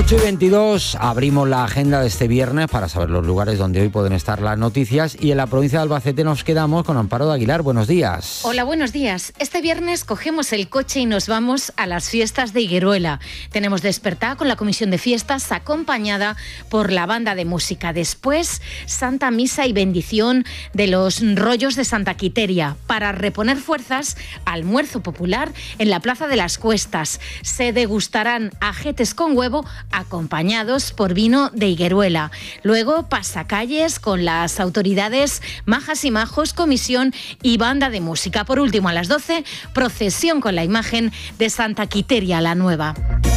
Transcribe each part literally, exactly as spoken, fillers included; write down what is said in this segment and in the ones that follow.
ocho y veintidós, abrimos la agenda de este viernes para saber los lugares donde hoy pueden estar las noticias, y en la provincia de Albacete nos quedamos con Amparo de Aguilar. Buenos días. Hola, buenos días. Este viernes cogemos el coche y nos vamos a las fiestas de Higueruela. Tenemos despertar con la comisión de fiestas acompañada por la banda de música. Después, Santa Misa y bendición de los rollos de Santa Quiteria. Para reponer fuerzas, almuerzo popular en la Plaza de las Cuestas. Se degustarán ajetes con huevo acompañados por vino de Higueruela. Luego pasacalles con las autoridades, majas y majos, comisión y banda de música. Por último, a las doce, procesión con la imagen de Santa Quiteria la Nueva.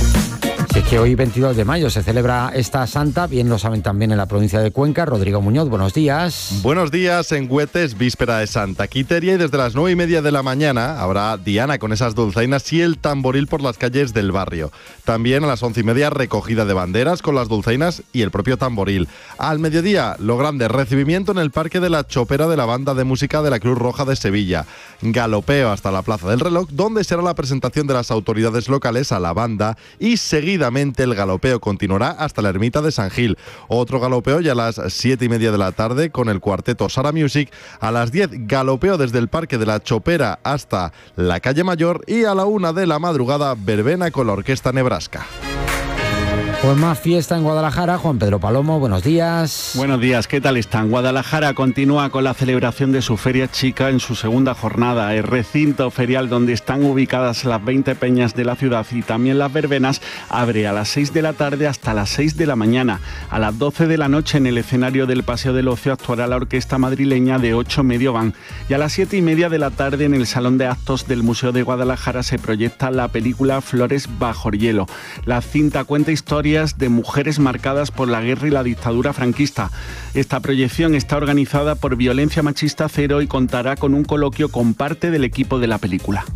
Si es que hoy, veintidós de mayo, se celebra esta santa, bien lo saben también en la provincia de Cuenca. Rodrigo Muñoz, buenos días. Buenos días, en Huetes, víspera de Santa Quiteria, y desde las nueve y media de la mañana habrá diana con esas dulzainas y el tamboril por las calles del barrio. También a las once y media, recogida de banderas con las dulzainas y el propio tamboril. Al mediodía, lo grande, recibimiento en el Parque de la Chopera de la banda de música de la Cruz Roja de Sevilla. Galopeo hasta la Plaza del Reloj, donde será la presentación de las autoridades locales a la banda, y seguida el galopeo continuará hasta la ermita de San Gil. Otro galopeo ya a las siete y media de la tarde con el cuarteto Sara Music. A las diez, galopeo desde el Parque de la Chopera hasta la calle Mayor, y a la una de la madrugada, verbena con la Orquesta Nebraska. Pues más fiesta en Guadalajara. Juan Pedro Palomo, buenos días. Buenos días, ¿qué tal están? Guadalajara continúa con la celebración de su Feria Chica en su segunda jornada. El recinto ferial donde están ubicadas las veinte peñas de la ciudad y también las verbenas abre a las seis de la tarde hasta las seis de la mañana. A las doce de la noche, en el escenario del Paseo del Ocio, actuará la orquesta madrileña de Ocho Medio Van. Y a las siete y media de la tarde, en el Salón de Actos del Museo de Guadalajara, se proyecta la película Flores bajo el hielo. La cinta cuenta historias de mujeres marcadas por la guerra y la dictadura franquista. Esta proyección está organizada por Violencia Machista Cero y contará con un coloquio con parte del equipo de la película.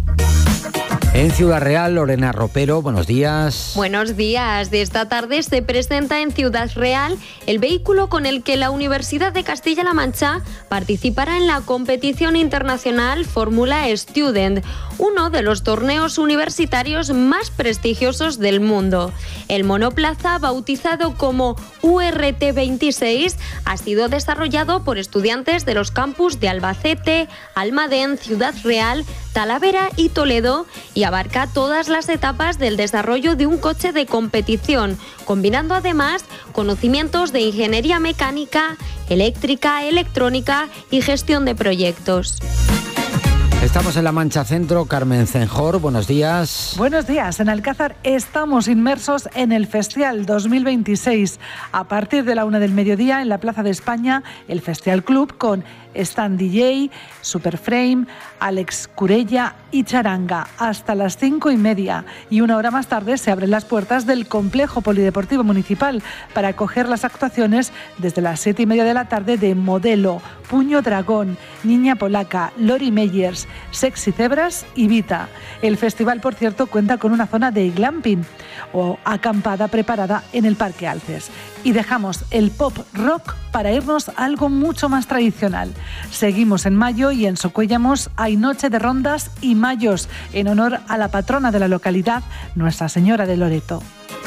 En Ciudad Real, Lorena Ropero, buenos días. Buenos días. De esta tarde se presenta en Ciudad Real el vehículo con el que la Universidad de Castilla-La Mancha participará en la competición internacional Fórmula Student, uno de los torneos universitarios más prestigiosos del mundo. El monoplaza, bautizado como U R T veintiséis, ha sido desarrollado por estudiantes de los campus de Albacete, Almadén, Ciudad Real, Talavera y Toledo, y abarca todas las etapas del desarrollo de un coche de competición, combinando además conocimientos de ingeniería mecánica, eléctrica, electrónica y gestión de proyectos. Estamos en La Mancha Centro. Carmen Cenjor, buenos días. Buenos días. En Alcázar estamos inmersos en el Festival dos mil veintiséis. A partir de la una del mediodía, en la Plaza de España, el Festival Club con Stand D J, Superframe, Alex Curella y Charanga, hasta las cinco y media. Y una hora más tarde se abren las puertas del Complejo Polideportivo Municipal para acoger las actuaciones desde las siete y media de la tarde de Modelo, Puño Dragón, Niña Polaca, Lori Meyers, Sexy Cebras y Vita. El festival, por cierto, cuenta con una zona de glamping o acampada preparada en el Parque Alces. Y dejamos el pop rock para irnos a algo mucho más tradicional. Seguimos en mayo y en Socuéllamos hay noche de rondas y mayos en honor a la patrona de la localidad, Nuestra Señora de Loreto.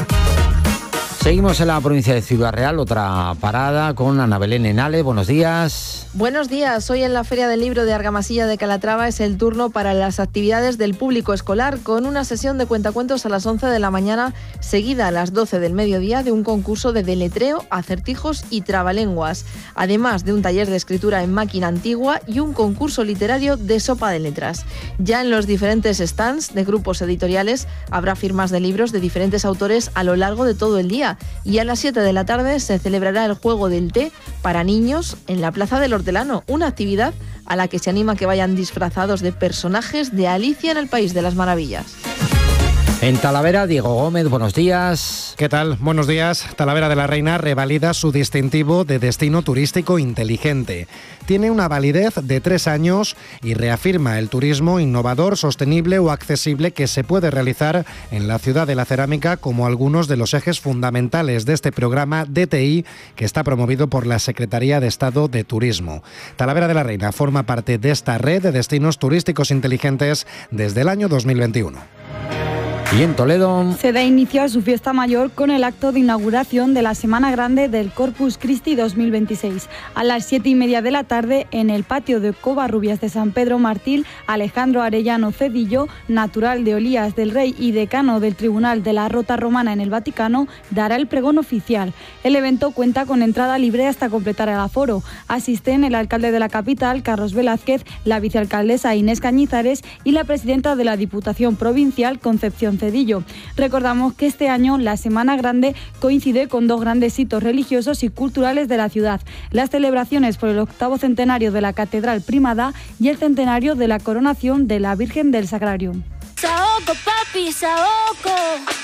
Seguimos en la provincia de Ciudad Real, otra parada con Ana Belén Enale. Buenos días. Buenos días. Hoy en la Feria del Libro de Argamasilla de Calatrava es el turno para las actividades del público escolar, con una sesión de cuentacuentos a las once de la mañana, seguida a las doce del mediodía de un concurso de deletreo, acertijos y trabalenguas, además de un taller de escritura en máquina antigua y un concurso literario de sopa de letras. Ya en los diferentes stands de grupos editoriales habrá firmas de libros de diferentes autores a lo largo de todo el día. Y a las siete de la tarde se celebrará el juego del té para niños en la Plaza del Hortelano, una actividad a la que se anima a que vayan disfrazados de personajes de Alicia en el País de las Maravillas. En Talavera, Diego Gómez, buenos días. ¿Qué tal? Buenos días. Talavera de la Reina revalida su distintivo de destino turístico inteligente. Tiene una validez de tres años y reafirma el turismo innovador, sostenible o accesible que se puede realizar en la ciudad de la cerámica como algunos de los ejes fundamentales de este programa D T I que está promovido por la Secretaría de Estado de Turismo. Talavera de la Reina forma parte de esta red de destinos turísticos inteligentes desde el año dos mil veintiuno. Y en Toledo se da inicio a su fiesta mayor con el acto de inauguración de la Semana Grande del Corpus Christi dos mil veintiséis. A las siete y media de la tarde, en el patio de Covarrubias de San Pedro Martín, Alejandro Arellano Cedillo, natural de Olías del Rey y decano del Tribunal de la Rota Romana en el Vaticano, dará el pregón oficial. El evento cuenta con entrada libre hasta completar el aforo. Asisten el alcalde de la capital, Carlos Velázquez, la vicealcaldesa Inés Cañizares y la presidenta de la Diputación Provincial, Concepción Cedillo. Recordamos que este año la Semana Grande coincide con dos grandes hitos religiosos y culturales de la ciudad: las celebraciones por el octavo centenario de la Catedral Primada y el centenario de la coronación de la Virgen del Sagrario. Saoco, papi, saoco.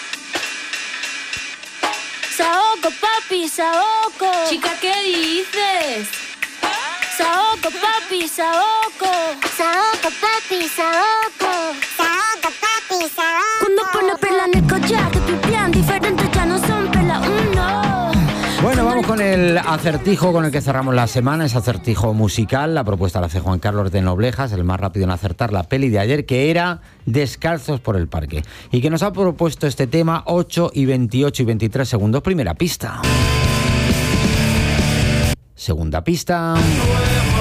Saoco, papi, saoco. Chica, ¿qué dices? Saoco, papi, saoco. Saoco, papi, saoco. Saoco, papi, saoco. Cuando pone perla en el collar, te pipián diferentes, ya no son perla uno. Bueno, vamos con el acertijo con el que cerramos la semana, ese acertijo musical. La propuesta la hace Juan Carlos de Noblejas, el más rápido en acertar la peli de ayer, que era Descalzos por el Parque, y que nos ha propuesto este tema ocho y veintiocho y veintitrés segundos. Primera pista. Segunda pista.